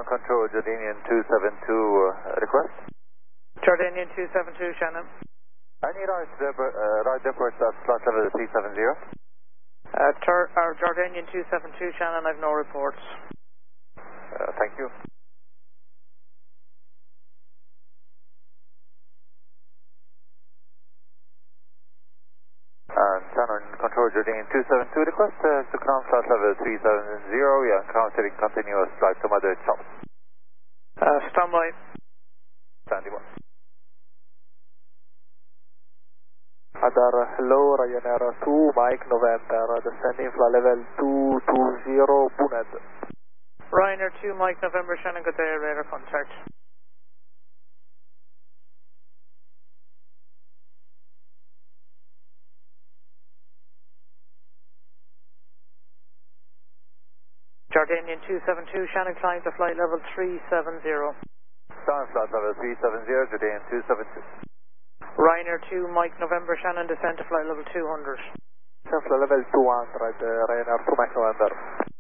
Ground Control, Jordanian 272, request. Jordanian 272, Shannon. I need right airport at slot level 370. Jordanian 272, Shannon, I've no reports. Thank you. And Shannon Control, Jordanian 272, request to ground slot level 370, yeah, encountering continuous flight to Mother Chops. Standby. Standing by. Radar, hello, Ryanair 2, Mike November, descending flight level 220, Buned. Ryanair 2, Mike November, Shannon, good day, radar contact. Jordanian 272, Shannon, climb to flight level 370. Down flight level 370, Jordanian 272. Ryanair 2, Mike November, Shannon, descend to flight level 200. Flight level 200, Ryanair 2, Mike November.